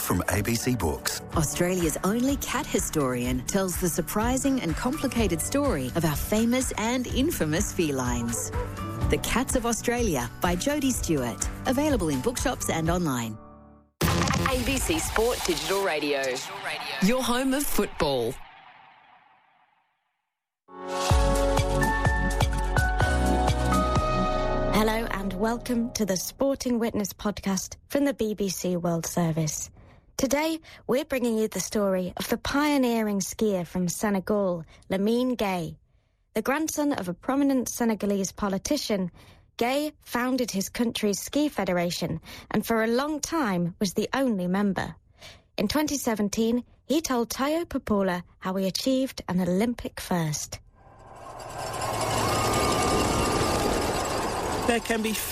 from ABC Books. Australia's only cat historian tells the surprising and complicated story of our famous and infamous felines. The Cats of Australia by Jodie Stewart. Available in bookshops and online. ABC Sport Digital Radio. Your home of football. Hello and welcome to the Sporting Witness podcast from the BBC World Service. Today, we're bringing you the story of the pioneering skier from Senegal, Lamine Gueye. The grandson of a prominent Senegalese politician, Gueye founded his country's ski federation and for a long time was the only member. In 2017, he told Tayo Popola how he achieved an Olympic first. There can be